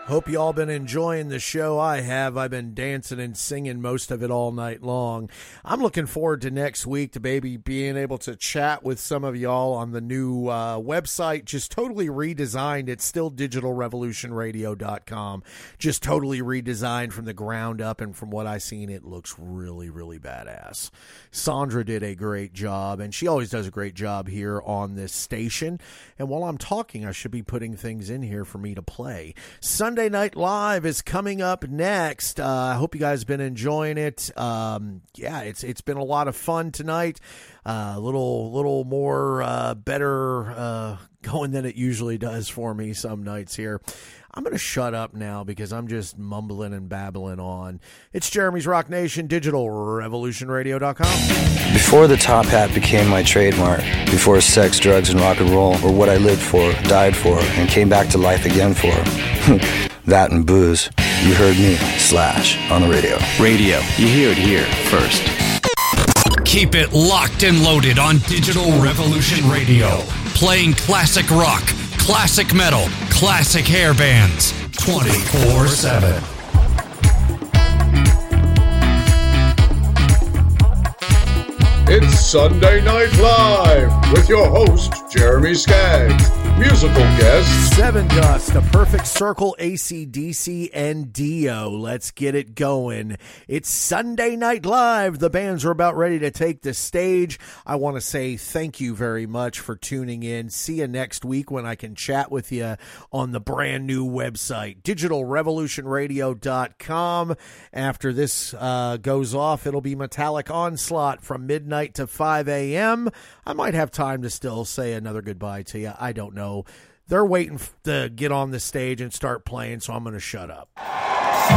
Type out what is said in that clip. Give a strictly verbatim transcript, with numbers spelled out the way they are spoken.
Hope you all been enjoying the show. I have. I've been dancing and singing most of it all night long. I'm looking forward to next week to maybe being able to chat with some of y'all on the new uh, website, just totally redesigned. It's still digital revolution radio dot com, just totally redesigned from the ground up, and from what I've seen, it looks really, really badass. Sandra did a great job, and she always does a great job here on this station. And while I'm talking, I should be putting things in here for me to play. Sunday Night Live is coming up next. Uh, I hope you guys have been enjoying it. Um, yeah, it's it's been a lot of fun tonight. A uh, little little more uh, better uh, going than it usually does for me some nights here. I'm going to shut up now because I'm just mumbling and babbling on. It's Jeremy's Rock Nation, digital revolution radio dot com. Before the top hat became my trademark, before sex, drugs, and rock and roll were what I lived for, died for, and came back to life again for, that and booze, you heard me, Slash, on the radio. Radio, you hear it here first. Keep it locked and loaded on Digital Revolution Radio. Playing classic rock, classic metal, classic hair bands, twenty-four seven. It's Sunday Night Live with your host, Jeremy Skaggs. Musical guests, Seven Dust, A Perfect Circle, A C D C, and Dio. Let's get it going. It's Sunday Night Live. The bands are about ready to take the stage. I want to say thank you very much for tuning in. See you next week when I can chat with you on the brand new website, digital revolution radio dot com. After this uh, goes off, it'll be Metallic Onslaught from midnight to five a.m. I might have time to still say another goodbye to you. I don't know. They're waiting to get on the stage and start playing, so I'm going to shut up.